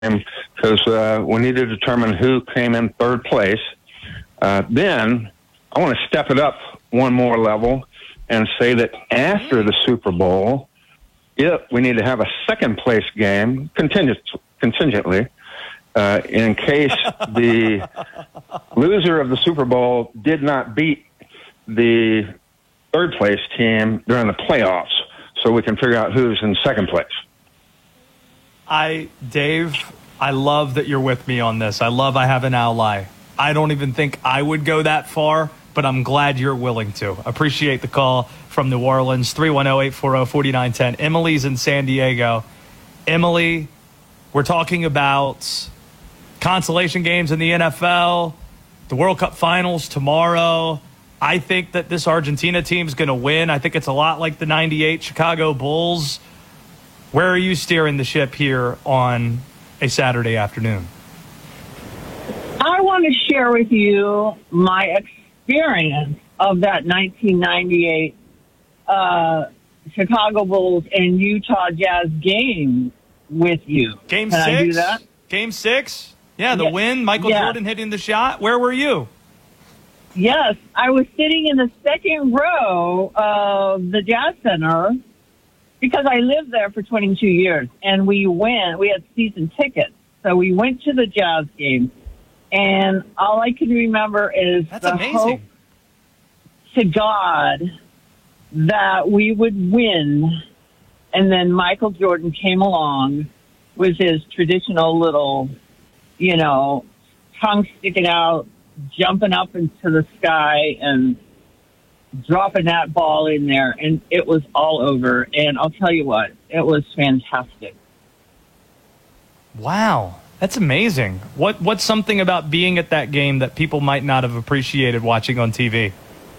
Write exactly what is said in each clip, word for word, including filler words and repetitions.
because uh, we need to determine who came in third place. Uh, then I want to step it up one more level and say that after the Super Bowl, it, we need to have a second place game contingent, contingently uh, in case the loser of the Super Bowl did not beat the third place team during the playoffs, so we can figure out who's in second place. I, Dave, I love that you're with me on this. I love I have an ally. I don't even think I would go that far, but I'm glad you're willing to. Appreciate the call from New Orleans, three one zero, eight four zero, four nine one zero. Emily's in San Diego. Emily, we're talking about consolation games in the N F L, the World Cup Finals tomorrow. I think that this Argentina team is going to win. I think it's a lot like the ninety-eight Chicago Bulls. Where are you steering the ship here on a Saturday afternoon? I want to share with you my experience of that nineteen ninety-eight uh, Chicago Bulls and Utah Jazz game with you. Game Can six? I do that? Game six? Yeah, the Yes. win. Michael Yes. Jordan hitting the shot. Where were you? Yes, I was sitting in the second row of the Jazz Center because I lived there for twenty-two years, and we went. We had season tickets, so we went to the Jazz game, and all I can remember is That's the amazing. hope to God that we would win, and then Michael Jordan came along with his traditional little, you know, tongue sticking out, jumping up into the sky and dropping that ball in there, and it was all over. And I'll tell you what, it was fantastic. Wow, that's amazing. What What's something about being at that game that people might not have appreciated watching on T V?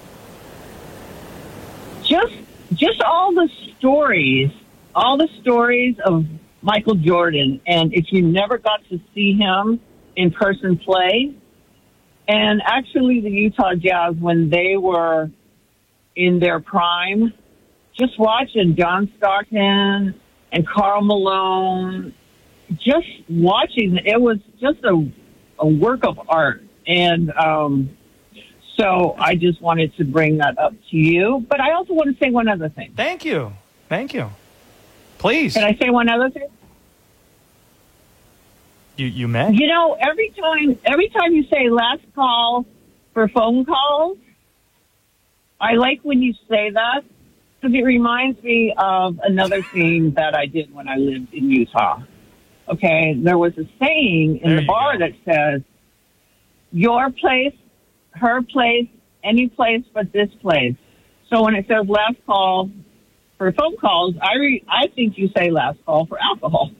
Just, just all the stories, all the stories of Michael Jordan. And if you never got to see him in person play, and actually the Utah Jazz, when they were in their prime, just watching John Stockton and Karl Malone, just watching, it was just a, a work of art. And um, so I just wanted to bring that up to you. But I also want to say one other thing. Thank you. Thank you. Please. Can I say one other thing? You you may. You know, every time, every time you say last call for phone calls, I like when you say that because it reminds me of another thing that I did when I lived in Utah. Okay, there was a saying in There the you bar go. that says, your place, her place, any place but this place. So when it says last call for phone calls, I re- I think you say last call for alcohol.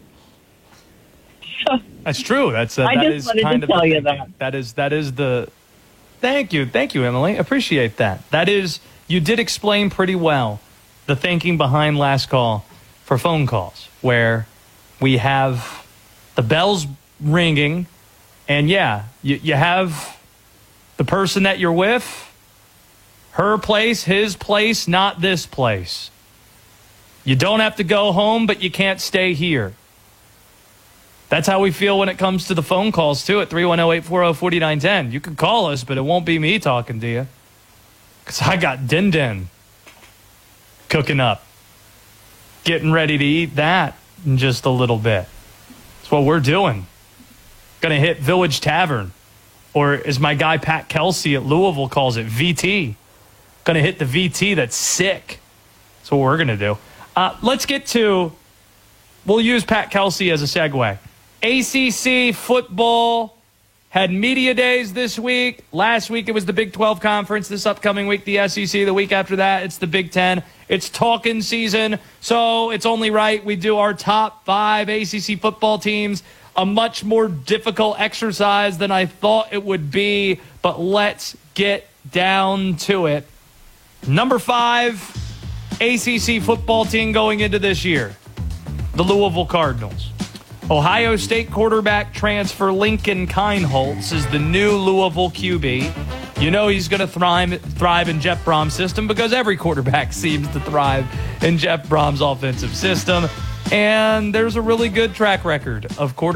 That's true. That's uh, I that just is wanted to kind of tell the you thinking. that. That is that is the. Thank you, thank you, Emily. Appreciate that. That is, you did explain pretty well the thinking behind last call for phone calls, where we have the bells ringing, and yeah, you, you have the person that you're with, her place, his place, not this place. You don't have to go home, but you can't stay here. That's how we feel when it comes to the phone calls, too, at three one zero, eight four zero, four nine one zero. You can call us, but it won't be me talking to you. Because I got Din Din cooking up, getting ready to eat that in just a little bit. That's what we're doing. Going to hit Village Tavern, or as my guy Pat Kelsey at Louisville calls it, V T. Going to hit the V T that's sick. That's what we're going to do. Uh, let's get to, we'll use Pat Kelsey as a segue. A C C football had media days this week. Last week it was the Big twelve conference. This upcoming week, the S E C. The week after that, it's the Big ten. It's talking season, so it's only right we do our top five A C C football teams. A much more difficult exercise than I thought it would be, but let's get down to it. Number five A C C football team going into this year, the Louisville Cardinals. Ohio State quarterback transfer Lincoln Kienholz is the new Louisville Q B. You know he's going to thrive, thrive in Jeff Brom's system because every quarterback seems to thrive in Jeff Brom's offensive system. And there's a really good track record of quarter.